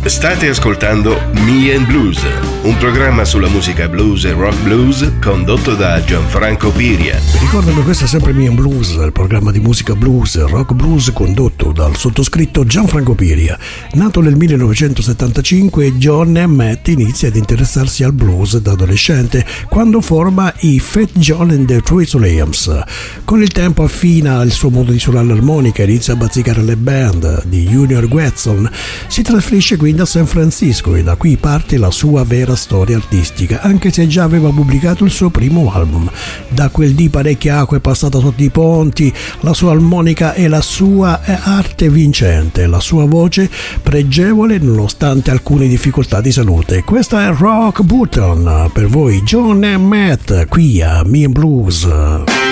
State ascoltando Me and Blues, un programma sulla musica blues e rock blues condotto da Gianfranco Piria. Ricordo che questo è sempre Me and Blues, il programma di musica blues e rock blues condotto dal sottoscritto Gianfranco Piria. Nato nel 1975, John Matt inizia ad interessarsi al blues da adolescente quando forma i Fat John and the Trace Williams. Con il tempo affina il suo modo di suonare l'armonica, inizia a bazzicare le band di Junior Watson, si trasferisce quindi a San Francisco e da qui parte la sua vera storia artistica, anche se già aveva pubblicato il suo primo album. Da quel di parecchie acque passata sotto i ponti, la sua armonica e la sua arte vincente, la sua voce pregevole nonostante alcune difficoltà di salute. Questa è Rock Bottom, per voi John e Matt qui a Me and Blues.